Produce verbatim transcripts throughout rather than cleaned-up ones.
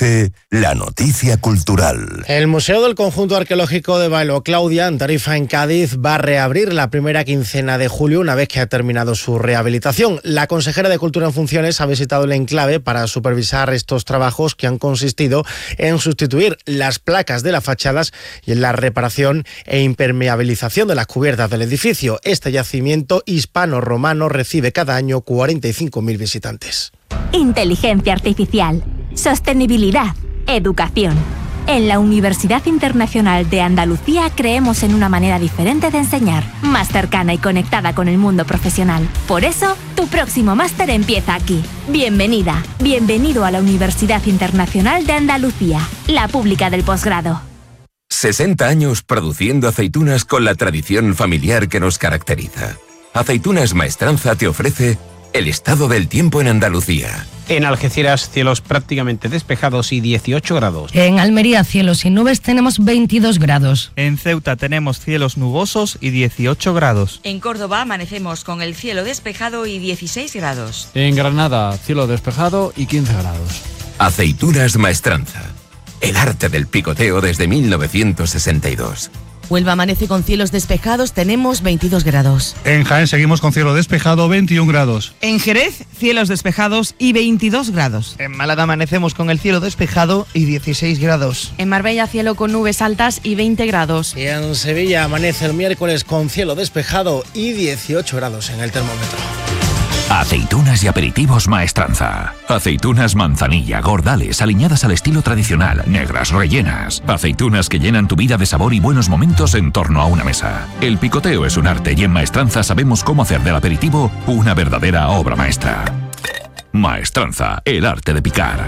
ofrece la noticia cultural. El Museo del Conjunto Arqueológico de Bailo Claudia, en Tarifa, en Cádiz, va a reabrir la primera quincena de julio una vez que ha terminado su rehabilitación. La consejera de Cultura en funciones ha visitado el enclave para supervisar estos trabajos que han consistido en sustituir las placas de las fachadas y en la reparación e impermeabilización de las cubiertas del edificio. Este yacimiento hispano-romano recibe cada año cuarenta y cinco mil visitantes. Inteligencia artificial, sostenibilidad, educación. En la Universidad Internacional de Andalucía creemos en una manera diferente de enseñar, más cercana y conectada con el mundo profesional. Por eso, tu próximo máster empieza aquí. Bienvenida, bienvenido a la Universidad Internacional de Andalucía, la pública del posgrado. sesenta años produciendo aceitunas con la tradición familiar que nos caracteriza. Aceitunas Maestranza te ofrece el estado del tiempo en Andalucía. En Algeciras, cielos prácticamente despejados y dieciocho grados. En Almería, cielos sin nubes, tenemos veintidós grados. En Ceuta tenemos cielos nubosos y dieciocho grados. En Córdoba amanecemos con el cielo despejado y dieciséis grados. En Granada, cielo despejado y quince grados. Aceitunas Maestranza. El arte del picoteo desde mil novecientos sesenta y dos. Huelva amanece con cielos despejados, tenemos veintidós grados. En Jaén seguimos con cielo despejado, veintiún grados. En Jerez, cielos despejados y veintidós grados. En Málaga amanecemos con el cielo despejado y dieciséis grados. En Marbella, cielo con nubes altas y veinte grados. Y en Sevilla amanece el miércoles con cielo despejado y dieciocho grados en el termómetro. Aceitunas y aperitivos Maestranza. Aceitunas manzanilla, gordales, aliñadas al estilo tradicional, negras, rellenas. Aceitunas que llenan tu vida de sabor y buenos momentos en torno a una mesa. El picoteo es un arte y en Maestranza sabemos cómo hacer del aperitivo una verdadera obra maestra. Maestranza, el arte de picar.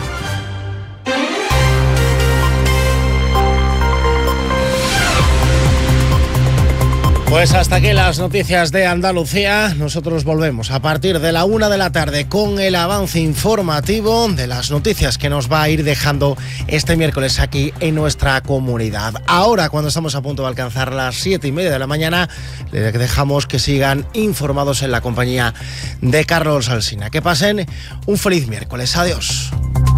Pues hasta aquí las noticias de Andalucía. Nosotros volvemos a partir de la una de la tarde con el avance informativo de las noticias que nos va a ir dejando este miércoles aquí en nuestra comunidad. Ahora, cuando estamos a punto de alcanzar las siete y media de la mañana, les dejamos que sigan informados en la compañía de Carlos Alsina. Que pasen un feliz miércoles. Adiós.